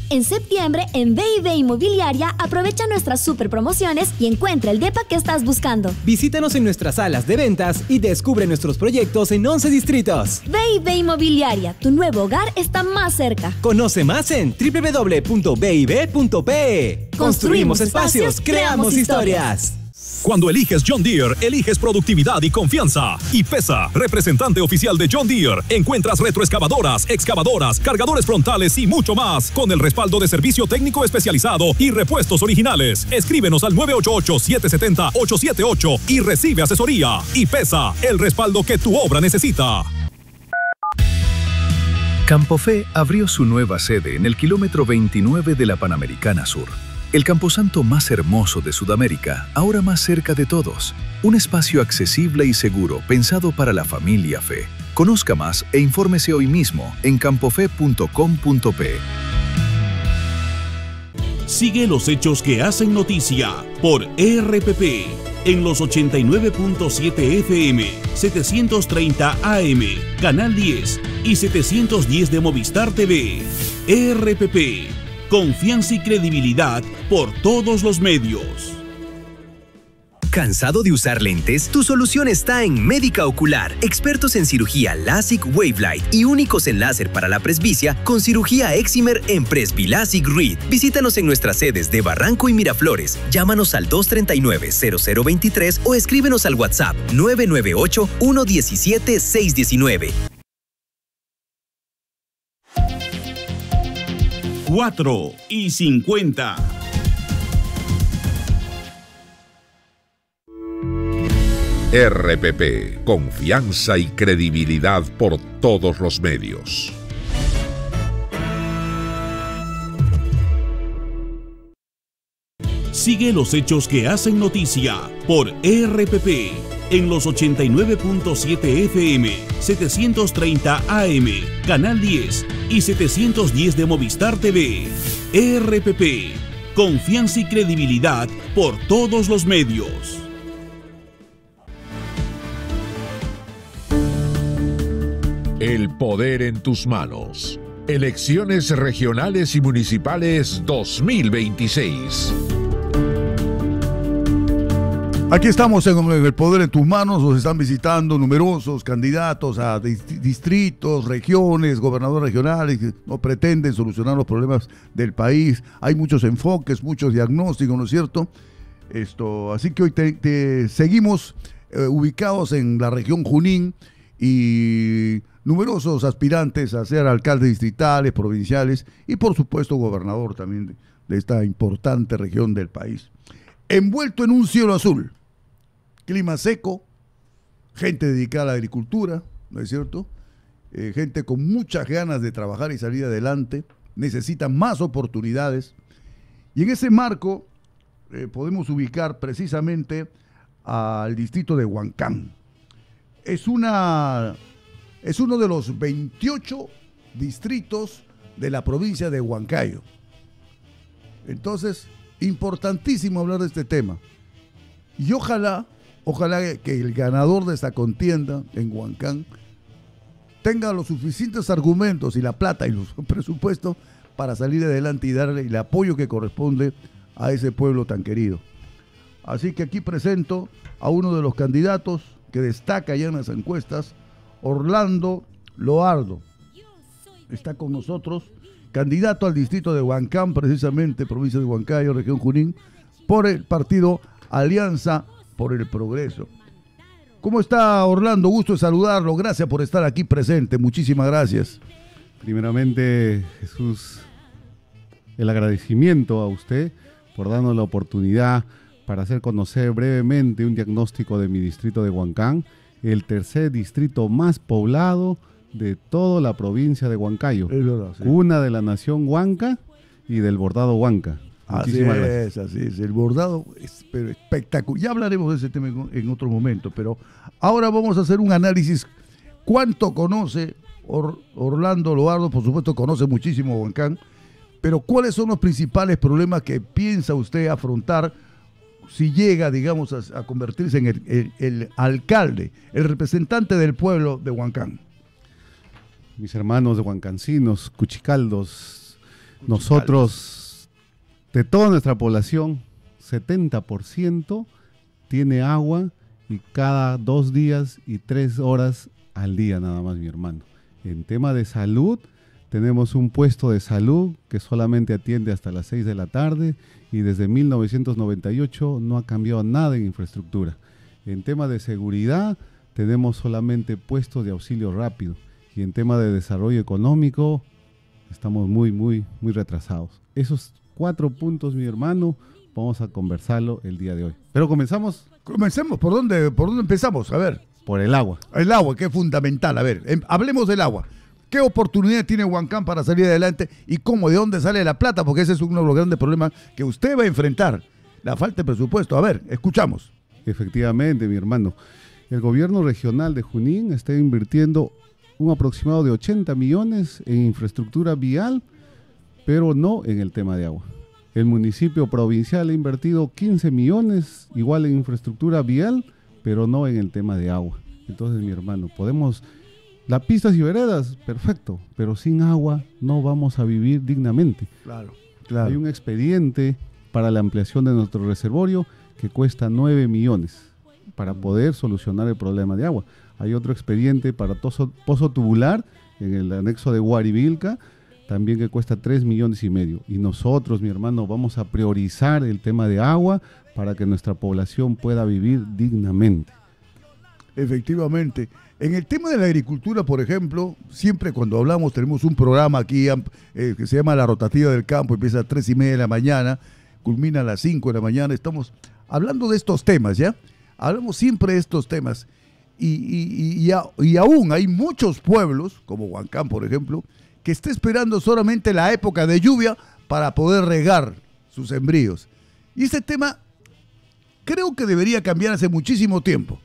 En septiembre, en B&B Inmobiliaria, aprovecha nuestras super promociones y encuentra el depa que estás buscando. Visítanos en nuestras salas de ventas y descubre nuestros proyectos en 11 distritos. B&B Inmobiliaria, tu nuevo hogar está más cerca. Conoce más en www.bib.pe. Construimos espacios, creamos historias. Cuando eliges John Deere, eliges productividad y confianza. IPESA, representante oficial de John Deere. Encuentras retroexcavadoras, excavadoras, cargadores frontales y mucho más, con el respaldo de servicio técnico especializado y repuestos originales. Escríbenos al 988-770-878 y recibe asesoría. IPESA, el respaldo que tu obra necesita. Campofe abrió su nueva sede en el kilómetro 29 de la Panamericana Sur. El camposanto más hermoso de Sudamérica, ahora más cerca de todos. Un espacio accesible y seguro pensado para la familia Fe. Conozca más e infórmese hoy mismo en campofe.com.pe. Sigue los hechos que hacen noticia por ERPP en los 89.7 FM, 730 AM, Canal 10 y 710 de Movistar TV. ERPP. Confianza y credibilidad por todos los medios. ¿Cansado de usar lentes? Tu solución está en Médica Ocular, expertos en cirugía LASIK Wavelight y únicos en láser para la presbicia con cirugía Excimer en PresbyLASIK Read. Visítanos en nuestras sedes de Barranco y Miraflores. Llámanos al 239-0023 o escríbenos al WhatsApp 998-117-619. 4:50. RPP, confianza y credibilidad por todos los medios. Sigue los hechos que hacen noticia por ERPP en los 89.7 FM, 730 AM, Canal 10 y 710 de Movistar TV. ERPP, confianza y credibilidad por todos los medios. El poder en tus manos. Elecciones regionales y municipales 2026. Aquí estamos en El Poder en tus manos. Nos están visitando numerosos candidatos a distritos, regiones, gobernadores regionales que no pretenden solucionar los problemas del país. Hay muchos enfoques, muchos diagnósticos, ¿no es cierto? Así que hoy seguimos ubicados en la región Junín y numerosos aspirantes a ser alcaldes distritales, provinciales y por supuesto gobernador también de esta importante región del país. Envuelto en un cielo azul, clima seco, gente dedicada a la agricultura, ¿no es cierto? Gente con muchas ganas de trabajar y salir adelante, necesita más oportunidades. Y en ese marco podemos ubicar precisamente al distrito de Huancán. Es uno de los 28 distritos de la provincia de Huancayo. Entonces, importantísimo hablar de este tema. Y ojalá que el ganador de esta contienda en Huancán tenga los suficientes argumentos y la plata y los presupuestos para salir adelante y darle el apoyo que corresponde a ese pueblo tan querido. Así que aquí presento a uno de los candidatos que destaca ya en las encuestas, Orlando Loardo. Está con nosotros, candidato al distrito de Huancán, precisamente, provincia de Huancayo, región Junín, por el partido Alianza por el Progreso. ¿Cómo está, Orlando? Gusto de saludarlo. Gracias por estar aquí presente. Muchísimas gracias. Primeramente, Jesús, el agradecimiento a usted por darnos la oportunidad para hacer conocer brevemente un diagnóstico de mi distrito de Huancán, el tercer distrito más poblado de toda la provincia de Huancayo, cuna de la nación Huanca y del bordado Huanca. Así es, el bordado es espectacular. Ya hablaremos de ese tema en otro momento, pero ahora vamos a hacer un análisis. ¿Cuánto conoce Orlando Loardo? Por supuesto conoce muchísimo Huancán, pero ¿cuáles son los principales problemas que piensa usted afrontar si llega, digamos, a convertirse en el alcalde, el representante del pueblo de Huancán? Mis hermanos de huancancinos, cuchicaldos, Nosotros, de toda nuestra población, 70% tiene agua y cada 2 días y 3 horas al día nada más, mi hermano. En tema de salud, tenemos un puesto de salud que solamente atiende hasta las 6 de la tarde y desde 1998 no ha cambiado nada en infraestructura. En tema de seguridad, tenemos solamente puestos de auxilio rápido y en tema de desarrollo económico, estamos muy retrasados. Esos 4 puntos, mi hermano, vamos a conversarlo el día de hoy. Pero comencemos. Comencemos. ¿Por dónde empezamos? A ver. Por el agua. El agua, que es fundamental. A ver, hablemos del agua. ¿Qué oportunidad tiene Huancán para salir adelante y cómo, de dónde sale la plata? Porque ese es uno de los grandes problemas que usted va a enfrentar, la falta de presupuesto. A ver, escuchamos. Efectivamente, mi hermano. El gobierno regional de Junín está invirtiendo un aproximado de 80 millones en infraestructura vial, pero no en el tema de agua. El municipio provincial ha invertido 15 millones, igual en infraestructura vial, pero no en el tema de agua. Entonces, mi hermano, las pistas y veredas, perfecto, pero sin agua no vamos a vivir dignamente. Claro. Hay un expediente para la ampliación de nuestro reservorio que cuesta 9 millones para poder solucionar el problema de agua. Hay otro expediente para pozo tubular en el anexo de Huarivilca, también que cuesta 3,5 millones. Y nosotros, mi hermano, vamos a priorizar el tema de agua para que nuestra población pueda vivir dignamente. Efectivamente. En el tema de la agricultura, por ejemplo, siempre cuando hablamos, tenemos un programa aquí que se llama La Rotativa del Campo, empieza a 3:30 de la mañana, culmina a las 5 de la mañana. Estamos hablando de estos temas, ¿ya? Hablamos siempre de estos temas. Y aún hay muchos pueblos, como Huancán, por ejemplo, que está esperando solamente la época de lluvia para poder regar sus sembríos. Y ese tema creo que debería cambiar hace muchísimo tiempo,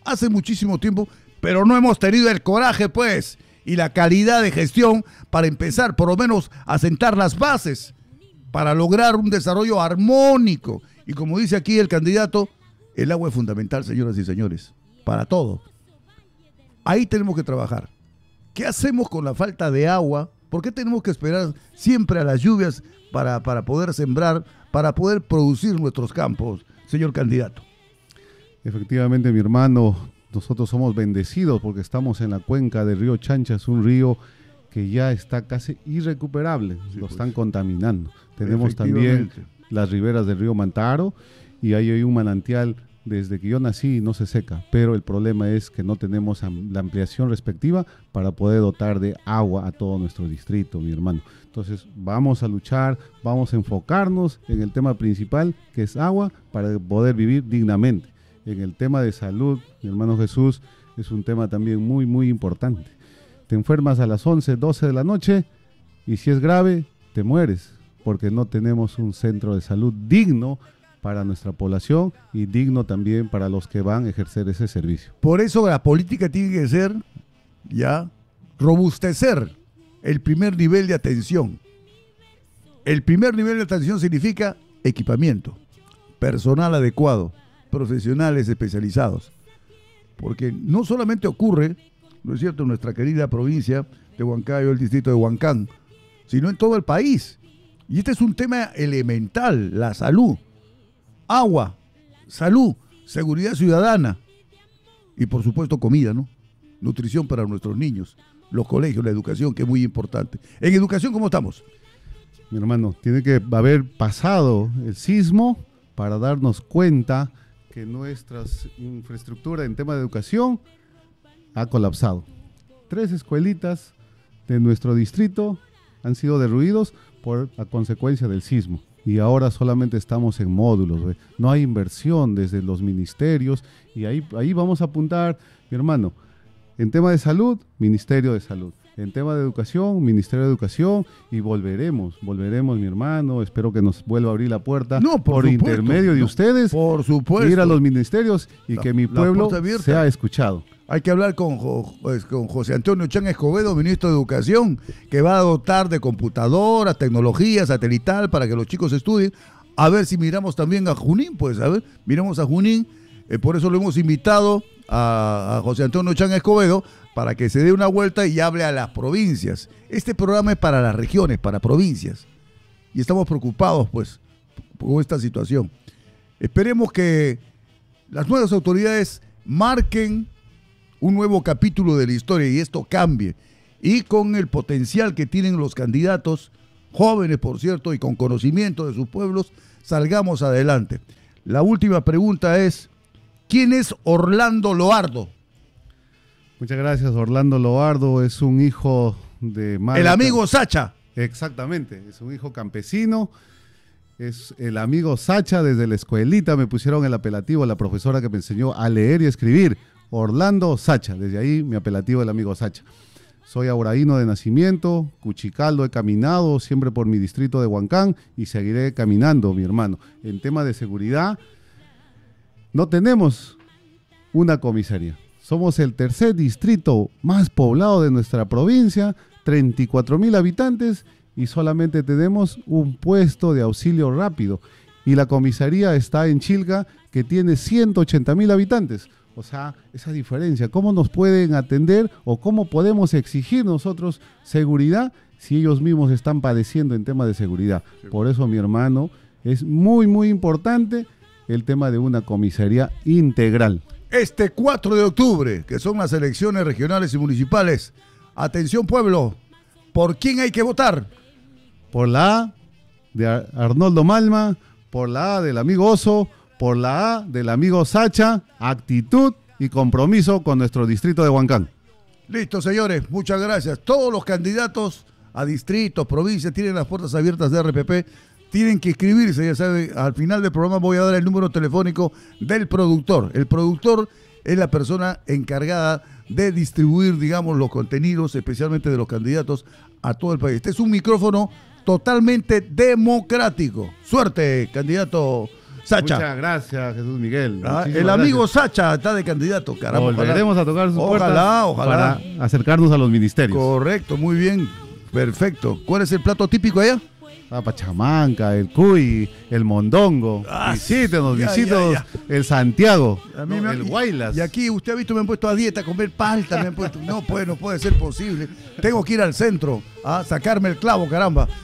pero no hemos tenido el coraje, pues, y la calidad de gestión para empezar, por lo menos, a sentar las bases para lograr un desarrollo armónico. Y como dice aquí el candidato, el agua es fundamental, señoras y señores, para todo. Ahí tenemos que trabajar. ¿Qué hacemos con la falta de agua? ¿Por qué tenemos que esperar siempre a las lluvias para poder sembrar, para poder producir nuestros campos, señor candidato? Efectivamente, mi hermano, nosotros somos bendecidos porque estamos en la cuenca del río Chanchas, un río que ya está casi irrecuperable, lo están contaminando. Tenemos también las riberas del río Mantaro y ahí hay un manantial desde que yo nací y no se seca, pero el problema es que no tenemos la ampliación respectiva para poder dotar de agua a todo nuestro distrito, mi hermano. Entonces vamos a luchar, vamos a enfocarnos en el tema principal, que es agua, para poder vivir dignamente. En el tema de salud, mi hermano Jesús, es un tema también muy importante. Te enfermas a las 11, 12 de la noche y si es grave, te mueres, porque no tenemos un centro de salud digno para nuestra población y digno también para los que van a ejercer ese servicio. Por eso la política tiene que ser, robustecer el primer nivel de atención. El primer nivel de atención significa equipamiento, personal adecuado, profesionales especializados. Porque no solamente ocurre, ¿no es cierto?, en nuestra querida provincia de Huancayo, el distrito de Huancán, sino en todo el país. Y este es un tema elemental, la salud. Agua, salud, seguridad ciudadana y por supuesto comida, ¿no? Nutrición para nuestros niños, los colegios, la educación, que es muy importante. En educación, ¿cómo estamos? Mi hermano, tiene que haber pasado el sismo para darnos cuenta que nuestra infraestructura en tema de educación ha colapsado. 3 escuelitas de nuestro distrito han sido derruidos a consecuencia del sismo. Y ahora solamente estamos en módulos, ¿ve? No hay inversión desde los ministerios y ahí vamos a apuntar, mi hermano. En tema de salud, Ministerio de Salud. En tema de educación, Ministerio de Educación y volveremos, mi hermano. Espero que nos vuelva a abrir la puerta por intermedio de ustedes. Por supuesto. Ir a los ministerios y que mi pueblo sea escuchado. Hay que hablar con José Antonio Chang Escobedo, ministro de Educación, que va a dotar de computadoras, tecnología satelital para que los chicos estudien. A ver si miramos también a Junín, pues, a ver, miramos a Junín. Por eso lo hemos invitado a José Antonio Chang Escobedo para que se dé una vuelta y hable a las provincias. Este programa es para las regiones, para provincias. y estamos preocupados pues con esta situación. Esperemos que las nuevas autoridades marquen un nuevo capítulo de la historia y esto cambie. Y con el potencial que tienen los candidatos, jóvenes por cierto, y con conocimiento de sus pueblos, salgamos adelante. La última pregunta es, ¿quién es Orlando Loardo? Muchas gracias. Orlando Loardo es un hijo de... El amigo Sacha. Exactamente, es un hijo campesino, es el amigo Sacha. Desde la escuelita me pusieron el apelativo a la profesora que me enseñó a leer y escribir, Orlando Sacha, desde ahí mi apelativo el amigo Sacha. Soy auraíno de nacimiento, Cuchicaldo, he caminado siempre por mi distrito de Huancán y seguiré caminando, mi hermano. En tema de seguridad, no tenemos una comisaría. Somos el tercer distrito más poblado de nuestra provincia, 34,000 habitantes y solamente tenemos un puesto de auxilio rápido. Y la comisaría está en Chilca, que tiene 180,000 habitantes. O sea, esa diferencia, ¿cómo nos pueden atender o cómo podemos exigir nosotros seguridad si ellos mismos están padeciendo en tema de seguridad? Por eso, mi hermano, es muy, muy importante el tema de una comisaría integral. Este 4 de octubre, que son las elecciones regionales y municipales, atención pueblo, ¿por quién hay que votar? Por la A de Arnoldo Malma, por la A del amigo Oso, por la A del amigo Sacha, actitud y compromiso con nuestro distrito de Huancán. Listo, señores, muchas gracias. Todos los candidatos a distritos, provincias, tienen las puertas abiertas de RPP, tienen que inscribirse, ya saben, al final del programa voy a dar el número telefónico del productor. El productor es la persona encargada de distribuir, digamos, los contenidos, especialmente de los candidatos, a todo el país. Este es un micrófono totalmente democrático. Suerte, candidato Sacha. Muchas gracias, Jesús Miguel. El amigo Sacha está de candidato, caramba. Volveremos a tocar sus puertas ojalá. Para acercarnos a los ministerios. Correcto, muy bien, perfecto. ¿Cuál es el plato típico allá? La pachamanca, el cuy, el mondongo. Visítenos, el Santiago, el Guaylas. Y aquí usted ha visto, me han puesto a dieta, a comer palta, me han puesto. No puede ser posible. Tengo que ir al centro a sacarme el clavo, caramba.